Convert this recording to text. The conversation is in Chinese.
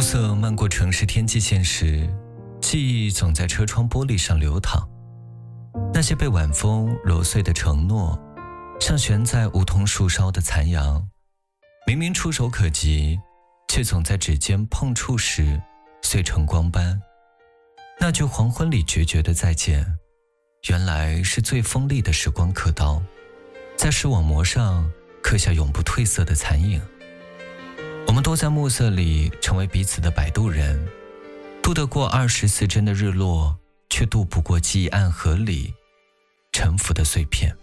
色漫过城市天际线时，记忆总在车窗玻璃上流淌。那些被晚风揉碎的承诺，像悬在梧桐树梢的残阳，明明触手可及，却总在指尖碰触时碎成光斑。那句黄昏里决绝的再见，原来是最锋利的时光刻刀，在视网膜上刻下永不褪色的残影。我们都在暮色里成为彼此的摆渡人，渡得过24帧的日落，却渡不过记忆暗河里沉浮的碎片。